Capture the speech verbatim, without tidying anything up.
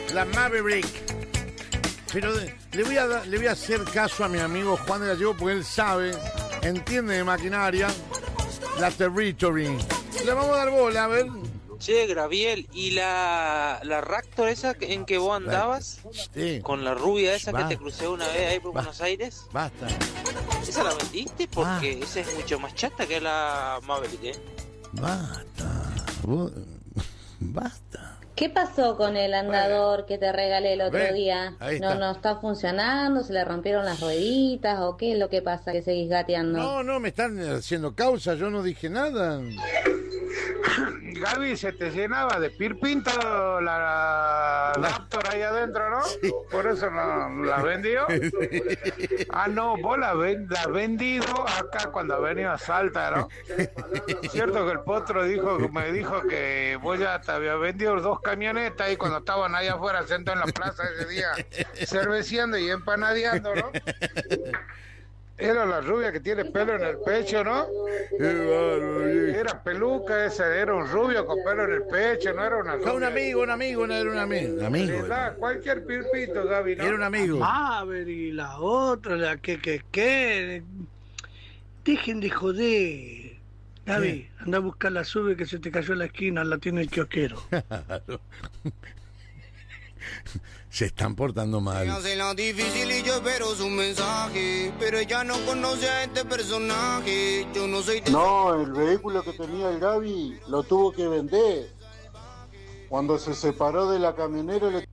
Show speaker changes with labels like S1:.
S1: La Maverick. Pero de, le, voy a, le voy a hacer caso a mi amigo Juan de Gallego porque él sabe, entiende de maquinaria, la Territory. Le vamos a dar bola, a ver.
S2: Che, Graviel, ¿y la, la Raptor esa en que vos andabas?
S1: Sí.
S2: Con la rubia esa
S1: Basta.
S2: que te crucé una vez ahí por
S1: Basta.
S2: Buenos Aires.
S1: Basta.
S2: ¿Esa la vendiste? Porque
S1: Ah.
S2: esa es mucho más chata que la Maverick, ¿eh?
S1: Basta. Vos- Basta.
S3: ¿Qué pasó con el andador que te regalé el otro
S1: Ve,
S3: día?
S1: ahí
S3: ¿No,
S1: está.
S3: no está funcionando? ¿Se le rompieron las rueditas? ¿O qué es lo que pasa que seguís gateando?
S1: No, no, me están haciendo causa, yo no dije nada.
S4: Gaby, se te llenaba de pirpinto la Raptor ahí adentro, ¿no?
S1: Sí.
S4: Por eso no la vendió. Ah, no, vos la, ven, la has vendido acá cuando ha venido a Salta, ¿no? Cierto que el potro dijo, me dijo que vos ya te había vendido dos camionetas ahí cuando estaban allá afuera sentados en la plaza ese día, cerveciando y empanadeando, ¿no? Era la rubia que tiene pelo en el pecho, ¿no? Era peluca esa, era un rubio con pelo en el pecho, no era una rubia.
S1: Fue un amigo, un amigo, no era un amigo. Un amigo.
S4: Le da cualquier pirpito, Gaby, ¿no?
S1: Era un amigo.
S5: Maverick y la otra, la que que que. Dejen de joder. Gaby, anda a buscar la sube que se te cayó en la esquina, la tiene el kiosquero.
S1: Claro. Se están portando mal.
S6: Me hace la difícil y yo espero su mensaje, pero ella no conoce a este personaje. Yo no soy de...
S7: No, el vehículo que tenía el Gaby lo tuvo que vender. Cuando se separó de la camionera le